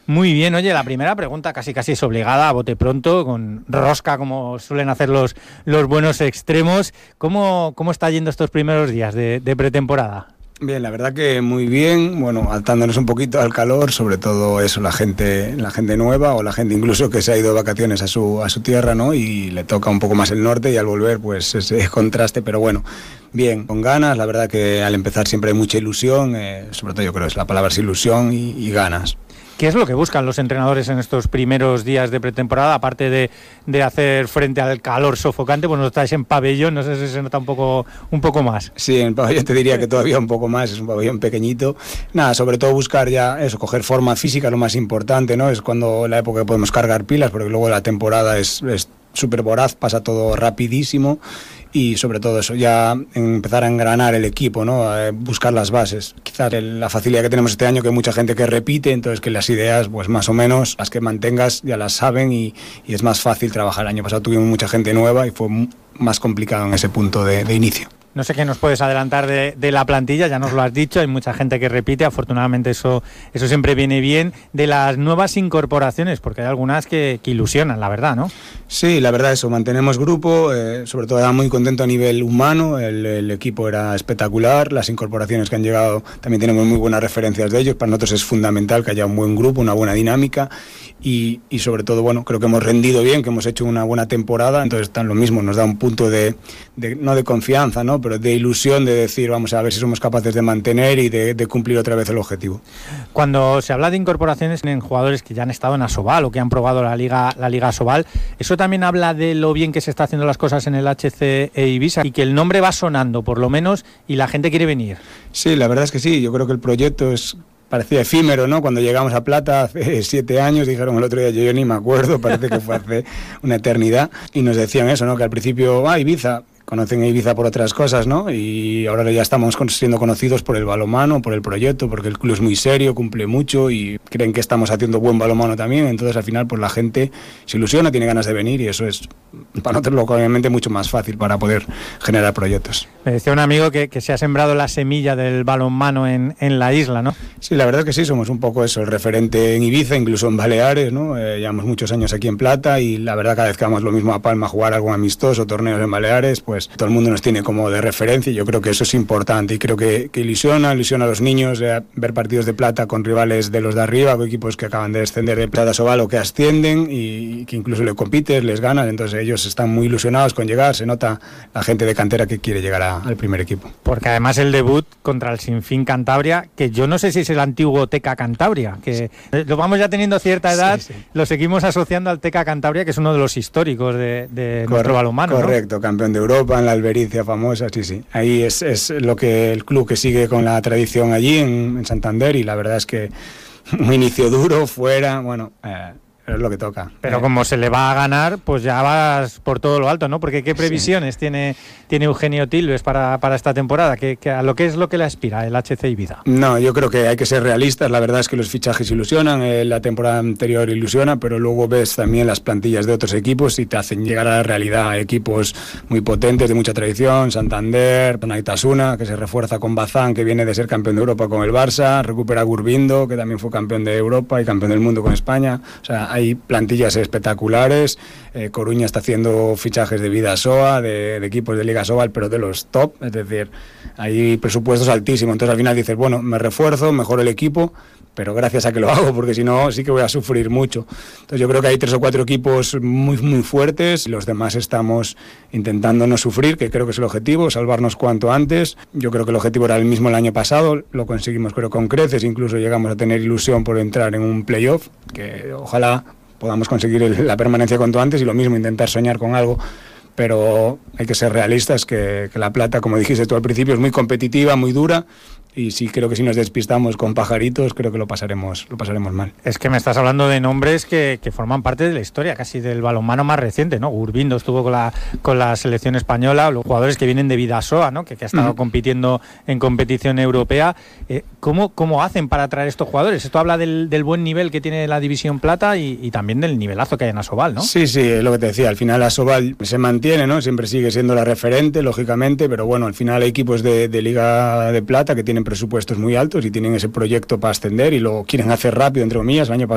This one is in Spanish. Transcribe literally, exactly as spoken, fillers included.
Muy bien, oye, la primera pregunta casi casi es obligada, a bote pronto, con rosca como suelen hacer los, los buenos extremos. ¿Cómo, cómo está yendo estos primeros días de, de pretemporada? Bien, la verdad que muy bien, bueno, adaptándonos un poquito al calor, sobre todo eso, la gente, la gente nueva o la gente incluso que se ha ido de vacaciones a su, a su tierra, ¿no? Y le toca un poco más el norte y al volver pues ese contraste, pero bueno, bien, con ganas, la verdad que al empezar siempre hay mucha ilusión, eh, sobre todo yo creo que es la palabra es ilusión y, y ganas. ¿Qué es lo que buscan los entrenadores en estos primeros días de pretemporada? Aparte de, de hacer frente al calor sofocante, pues no estáis en pabellón, no sé si se nota un poco, un poco más. Sí, en pabellón te diría que todavía un poco más, es un pabellón pequeñito. Nada, sobre todo buscar ya eso, coger forma física, lo más importante, ¿no? Es cuando la época que podemos cargar pilas, porque luego la temporada es súper voraz, pasa todo rapidísimo. Y sobre todo eso, ya empezar a engranar el equipo, ¿no? Eh, buscar las bases. Quizás el, la facilidad que tenemos este año, que hay mucha gente que repite, entonces que las ideas, pues más o menos, las que mantengas ya las saben y, y es más fácil trabajar. El año pasado tuvimos mucha gente nueva y fue m- más complicado en ese punto de, de inicio. No sé qué nos puedes adelantar de, de la plantilla, ya nos lo has dicho, hay mucha gente que repite, afortunadamente eso, eso siempre viene bien. De las nuevas incorporaciones, porque hay algunas que, que ilusionan, la verdad, ¿no? Sí, la verdad eso, mantenemos grupo, eh, sobre todo era muy contento a nivel humano, el, el equipo era espectacular, las incorporaciones que han llegado también tenemos muy buenas referencias de ellos, para nosotros es fundamental que haya un buen grupo, una buena dinámica y, y sobre todo, bueno, creo que hemos rendido bien, que hemos hecho una buena temporada, entonces tan lo mismo, nos da un punto de, de no de confianza, ¿no? Pero de ilusión de decir, vamos a ver si somos capaces de mantener y de, de cumplir otra vez el objetivo. Cuando se habla de incorporaciones en jugadores que ya han estado en Asobal o que han probado la Liga, la Liga Asobal, eso también habla de lo bien que se está haciendo las cosas en el H C e Ibiza y que el nombre va sonando, por lo menos, y la gente quiere venir. Sí, la verdad es que sí, yo creo que el proyecto es... parecía efímero, ¿no? Cuando llegamos a Plata hace siete años, dijeron el otro día, yo, yo ni me acuerdo, parece que fue hace una eternidad, y nos decían eso, ¿no? Que al principio, ah, Ibiza, conocen a Ibiza por otras cosas, ¿no? Y ahora ya estamos siendo conocidos por el balonmano, por el proyecto, porque el club es muy serio, cumple mucho y creen que estamos haciendo buen balonmano también, entonces al final pues la gente se ilusiona, tiene ganas de venir y eso es para nosotros obviamente mucho más fácil para poder generar proyectos. Me decía un amigo que, que se ha sembrado la semilla del balonmano en, en la isla, ¿no? Sí, la verdad es que sí, somos un poco eso, el referente en Ibiza, incluso en Baleares, ¿no? Eh, llevamos muchos años aquí en Plata y la verdad cada vez que vamos lo mismo a Palma a jugar algún amistoso, torneos en Baleares, pues todo el mundo nos tiene como de referencia y yo creo que eso es importante y creo que, que ilusiona, ilusiona a los niños eh, ver partidos de Plata con rivales de los de arriba, con equipos que acaban de descender de Plata Asobal o que ascienden y que incluso le compites, les ganan, entonces ellos están muy ilusionados con llegar, se nota la gente de cantera que quiere llegar a, al primer equipo. Porque además el debut contra el Sinfín Cantabria, que yo no sé si es el antiguo Teca Cantabria, que sí. Lo vamos ya teniendo cierta edad, sí, sí. Lo seguimos asociando al Teca Cantabria, que es uno de los históricos de, de Corre, nuestro balonmano, correcto, ¿no? Campeón de Europa en la Albericia famosa, sí, sí. Ahí es, es lo que el club que sigue con la tradición allí en, en Santander y la verdad es que un inicio duro, fuera, bueno... Eh, Pero es lo que toca. Pero eh. como se le va a ganar, pues ya vas por todo lo alto, ¿no? Porque ¿qué previsiones sí. tiene, tiene Eugenio Tilves para, para esta temporada? ¿Qué, qué, ¿A lo que es lo que le aspira el H C Ibiza? No, yo creo que hay que ser realistas. La verdad es que los fichajes ilusionan, eh, la temporada anterior ilusiona, pero luego ves también las plantillas de otros equipos y te hacen llegar a la realidad. Equipos muy potentes, de mucha tradición, Santander, Naitasuna, que se refuerza con Bazán, que viene de ser campeón de Europa con el Barça, recupera a Gurbindo, que también fue campeón de Europa y campeón del mundo con España. O sea, hay plantillas espectaculares, eh, Coruña está haciendo fichajes de Vidasoa, de, de equipos de Liga Asobal, pero de los top, es decir, hay presupuestos altísimos, entonces al final dices, bueno, me refuerzo, mejoro el equipo, pero gracias a que lo hago, porque si no sí que voy a sufrir mucho. Entonces yo creo que hay tres o cuatro equipos muy, muy fuertes, y los demás estamos intentando no sufrir, que creo que es el objetivo, salvarnos cuanto antes. Yo creo que el objetivo era el mismo el año pasado, lo conseguimos creo con creces, incluso llegamos a tener ilusión por entrar en un playoff, que ojalá podamos conseguir el, la permanencia cuanto antes y lo mismo, intentar soñar con algo, pero hay que ser realistas, que, que la Plata, como dijiste tú al principio, es muy competitiva, muy dura, y sí creo que si nos despistamos con pajaritos, creo que lo pasaremos, lo pasaremos mal. Es que me estás hablando de nombres que, que forman parte de la historia, casi del balonmano más reciente, ¿no? Gurbindo estuvo con la, con la selección española, los jugadores que vienen de Vidasoa, ¿no? Que, que ha estado uh-huh. compitiendo en competición europea. Eh, ¿cómo, ¿Cómo hacen para atraer estos jugadores? Esto habla del, del buen nivel que tiene la División Plata y, y también del nivelazo que hay en Asobal, ¿no? Sí, sí, es lo que te decía, al final Asobal se mantiene, ¿no? Siempre sigue siendo la referente, lógicamente, pero bueno, al final hay equipos de, de Liga de Plata que tienen presupuestos muy altos y tienen ese proyecto para ascender y lo quieren hacer rápido, entre comillas. El año pasado